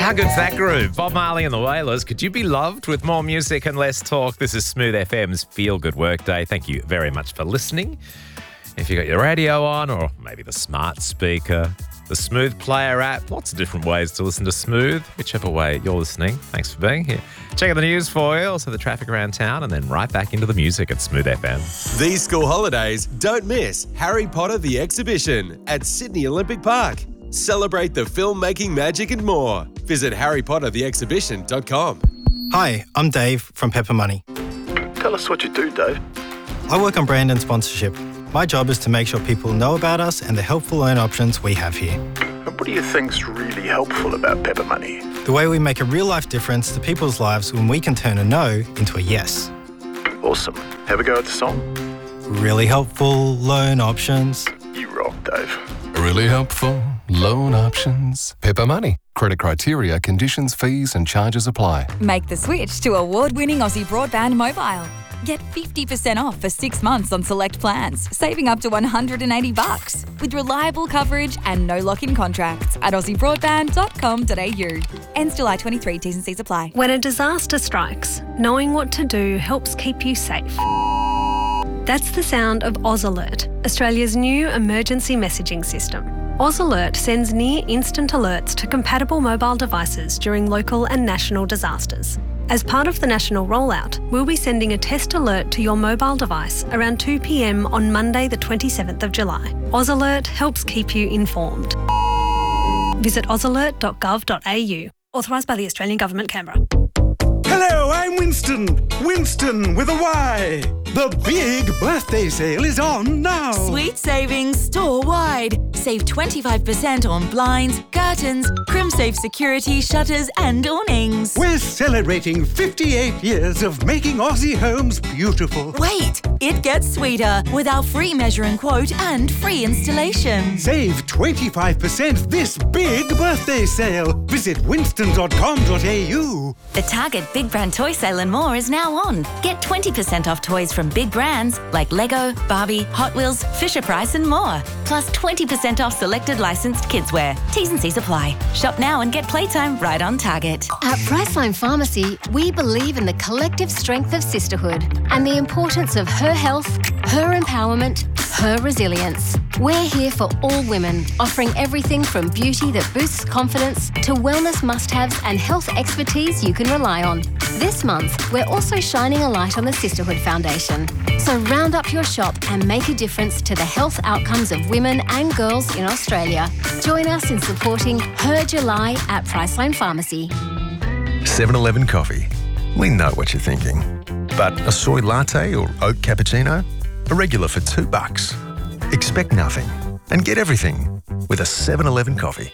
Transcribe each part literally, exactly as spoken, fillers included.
How good's that groove? Bob Marley and the Wailers. Could you be loved with more music and less talk? This is Smooth F M's Feel Good Workday. Thank you very much for listening. If you got your radio on or maybe the smart speaker, the Smooth Player app, lots of different ways to listen to Smooth, whichever way you're listening. Thanks for being here. Check out the news for you, also the traffic around town, and then right back into the music at Smooth F M. These school holidays, don't miss Harry Potter the Exhibition at Sydney Olympic Park. Celebrate the filmmaking magic and more. Visit harry potter the exhibition dot com. Hi, I'm Dave from Pepper Money. Tell us what you do, Dave. I work on brand and sponsorship. My job is to make sure people know about us and the helpful loan options we have here. And what do you think's really helpful about Pepper Money? The way we make a real-life difference to people's lives when we can turn a no into a yes. Awesome. Have a go at the song. Really helpful loan options. You rock, Dave. Really helpful loan options. Pepper Money. Credit criteria, conditions, fees and charges apply. Make the switch to award-winning Aussie Broadband Mobile. Get fifty percent off for six months on select plans, saving up to one hundred eighty bucks with reliable coverage and no lock-in contracts at aussie broadband dot com dot a u. Ends July twenty-third, T's and C's apply. When a disaster strikes, knowing what to do helps keep you safe. That's the sound of Oz Alert, Australia's new emergency messaging system. Oz Alert sends near-instant alerts to compatible mobile devices during local and national disasters. As part of the national rollout, we'll be sending a test alert to your mobile device around two p.m. on Monday the twenty-seventh of July. Oz Alert helps keep you informed. Visit oz alert dot gov dot a u. Authorised by the Australian Government, Canberra. Hello, I'm Winston. Winston with a Y. The big birthday sale is on now. Sweet savings store-wide. Save twenty-five percent on blinds, curtains, CrimSafe security, shutters and awnings. We're celebrating fifty-eight years of making Aussie homes beautiful. Wait, it gets sweeter with our free measure and quote and free installation. Save twenty-five percent this big birthday sale. Visit winston dot com dot a u. The Target Big Brand Toy Sale and more is now on. Get twenty percent off toys from big brands like Lego, Barbie, Hot Wheels, Fisher-Price and more. Plus twenty percent off selected licensed kidswear. T's and C's apply. Shop now and get playtime right on Target. At Priceline Pharmacy, we believe in the collective strength of sisterhood and the importance of her health, her empowerment, her resilience. We're here for all women, offering everything from beauty that boosts confidence to wellness must-haves and health expertise you can rely on. This month, we're also shining a light on the Sisterhood Foundation. So round up your shop and make a difference to the health outcomes of women and girls in Australia. Join us in supporting Her July at Priceline Pharmacy. seven eleven Coffee. We know what you're thinking. But a soy latte or oat cappuccino? A regular for two bucks. Expect nothing and get everything with a seven eleven Coffee.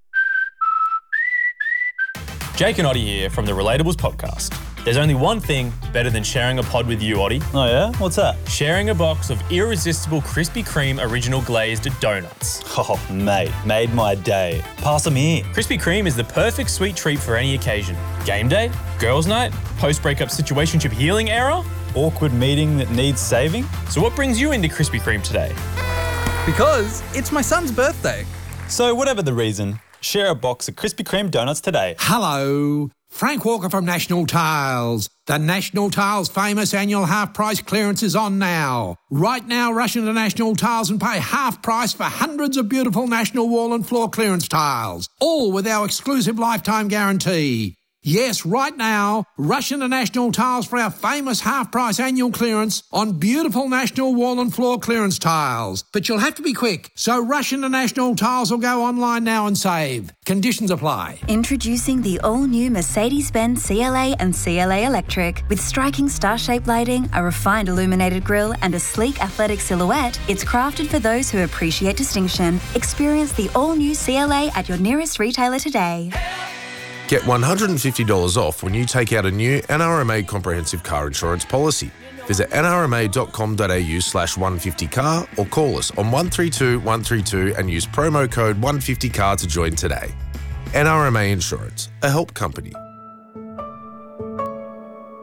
Jake and Oddie here from the Relatables podcast. There's only one thing better than sharing a pod with you, Oddie. Oh yeah? What's that? Sharing a box of irresistible Krispy Kreme original glazed donuts. Oh, mate, made my day. Pass them here. Krispy Kreme is the perfect sweet treat for any occasion. Game day, girls' night, post-breakup situationship healing era, awkward meeting that needs saving. So what brings you into Krispy Kreme today? Because it's my son's birthday. So whatever the reason, share a box of Krispy Kreme donuts today. Hello, Frank Walker from National Tiles. The National Tiles famous annual half price clearance is on now. Right now, rush into National Tiles and pay half price for hundreds of beautiful National wall and floor clearance tiles, all with our exclusive lifetime guarantee. Yes, right now, rush into National Tiles for our famous half-price annual clearance on beautiful National wall and floor clearance tiles. But you'll have to be quick, so rush into National Tiles or go online now and save. Conditions apply. Introducing the all-new Mercedes-Benz C L A and C L A Electric. With striking star-shaped lighting, a refined illuminated grille and a sleek athletic silhouette, it's crafted for those who appreciate distinction. Experience the all-new C L A at your nearest retailer today. Get one hundred fifty dollars off when you take out a new N R M A comprehensive car insurance policy. Visit n r m a dot com dot a u slash one fifty car or call us on one three two one three two and use promo code one fifty car to join today. N R M A Insurance, a help company.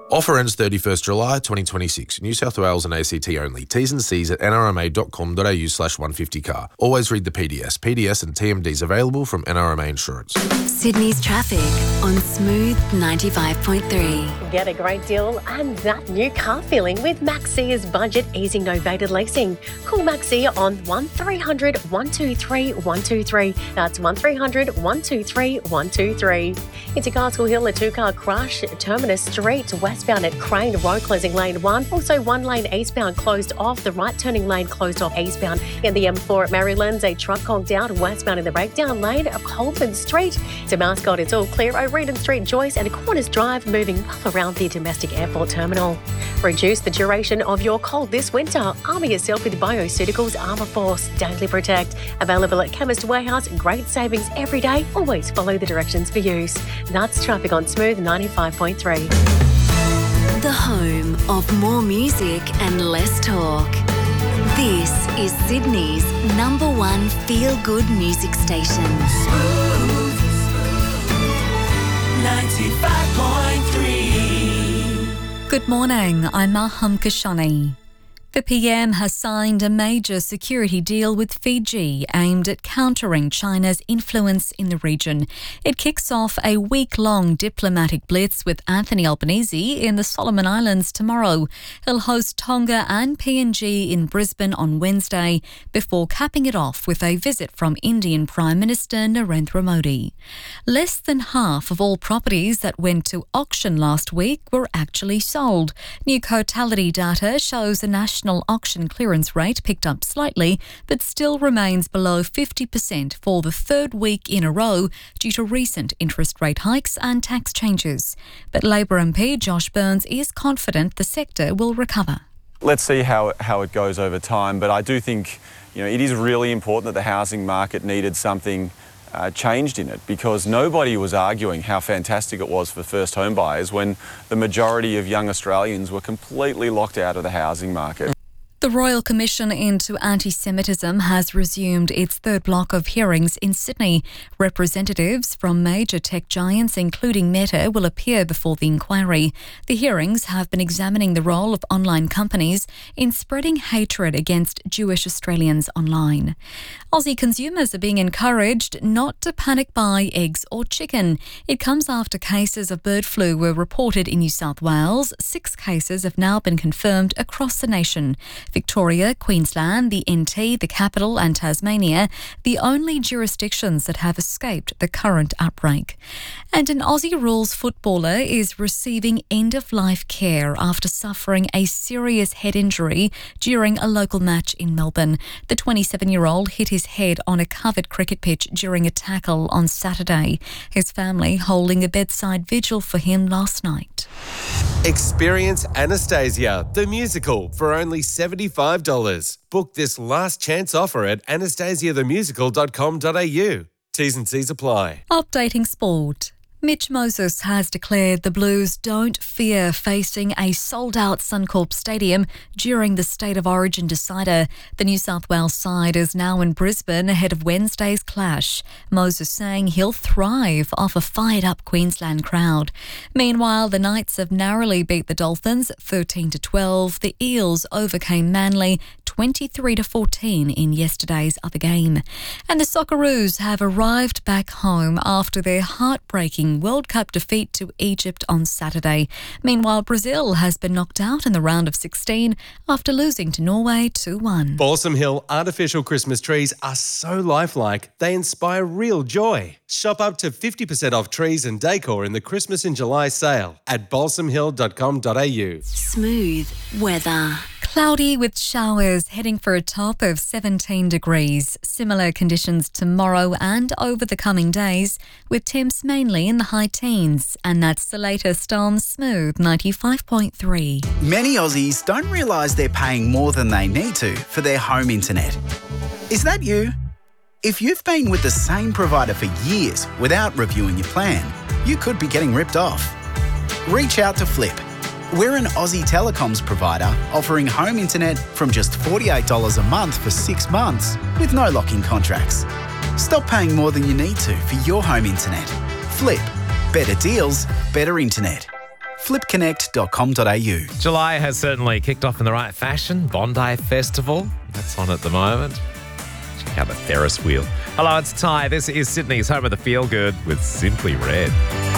Offer ends thirty-first July twenty twenty-six. New South Wales and A C T only. T's and C's at nrma.com.au slash 150car. Always read the P D S. P D S and T M Ds available from N R M A Insurance. Sydney's traffic on Smooth ninety-five point three. Get a great deal and that new car feeling with Maxia's budget easing novated leasing. Call Maxia on one three hundred, one two three, one two three. That's one three hundred, one two three, one two three. Into Castle Hill, a two-car crash. Terminus Street, westbound at Crane Road, closing lane one. Also, one lane eastbound closed off. The right turning lane closed off eastbound. In the M four at Marylands, a truck conked out westbound in the breakdown lane of Colburn Street. To Mascot, it's all clear. O'Reilly Street, Joyce and Corners Drive, moving well around the domestic airport terminal. Reduce the duration of your cold this winter. Armour yourself with Bioceuticals Armour Force Daily Protect. Available at Chemist Warehouse. Great savings every day. Always follow the directions for use. That's traffic on Smooth ninety-five point three. The home of more music and less talk. This is Sydney's number one feel-good music station. Smooth ninety-five point three. Good morning, I'm Maham Kashani. The P M has signed a major security deal with Fiji aimed at countering China's influence in the region. It kicks off a week-long diplomatic blitz with Anthony Albanese in the Solomon Islands tomorrow. He'll host Tonga and P N G in Brisbane on Wednesday before capping it off with a visit from Indian Prime Minister Narendra Modi. Less than half of all properties that went to auction last week were actually sold. New Cotality data shows a national National auction clearance rate picked up slightly, but still remains below fifty percent for the third week in a row due to recent interest rate hikes and tax changes. But Labor M P Josh Burns is confident the sector will recover. Let's see how, how it goes over time, but I do think, you know, it is really important that the housing market needed something Uh, changed in it, because nobody was arguing how fantastic it was for first home buyers when the majority of young Australians were completely locked out of the housing market. The Royal Commission into Anti-Semitism has resumed its third block of hearings in Sydney. Representatives from major tech giants, including Meta, will appear before the inquiry. The hearings have been examining the role of online companies in spreading hatred against Jewish Australians online. Aussie consumers are being encouraged not to panic buy eggs or chicken. It comes after cases of bird flu were reported in New South Wales. Six cases have now been confirmed across the nation. Victoria, Queensland, the N T, the Capital and Tasmania, the only jurisdictions that have escaped the current outbreak. And an Aussie rules footballer is receiving end-of-life care after suffering a serious head injury during a local match in Melbourne. The twenty-seven-year-old hit his head on a covered cricket pitch during a tackle on Saturday. His family holding a bedside vigil for him last night. Experience Anastasia, the musical, for only seventy-five dollars. Book this last chance offer at anastasia the musical dot com dot a u. T's and C's apply. Updating sport. Mitch Moses has declared the Blues don't fear facing a sold-out Suncorp Stadium during the State of Origin decider. The New South Wales side is now in Brisbane ahead of Wednesday's clash. Moses saying he'll thrive off a fired-up Queensland crowd. Meanwhile, the Knights have narrowly beat the Dolphins thirteen to twelve. The Eels overcame Manly twenty-three to fourteen in yesterday's other game. And the Socceroos have arrived back home after their heartbreaking World Cup defeat to Egypt on Saturday. Meanwhile, Brazil has been knocked out in the round of sixteen after losing to Norway two one. Balsam Hill artificial Christmas trees are so lifelike, they inspire real joy. Shop up to fifty percent off trees and decor in the Christmas in July sale at balsam hill dot com dot a u. Smooth weather. Cloudy with showers, heading for a top of seventeen degrees. Similar conditions tomorrow and over the coming days, with temps mainly in the high teens. And that's the latest on Smooth ninety-five point three. Many Aussies don't realise they're paying more than they need to for their home internet. Is that you? If you've been with the same provider for years without reviewing your plan, you could be getting ripped off. Reach out to Flip. We're an Aussie telecoms provider offering home internet from just forty-eight dollars a month for six months with no lock-in contracts. Stop paying more than you need to for your home internet. Flip. Better deals, better internet. flip connect dot com dot a u. July has certainly kicked off in the right fashion. Bondi Festival, that's on at the moment. Check out the Ferris wheel. Hello, it's Ty. This is Sydney's home of the feel good with Simply Red.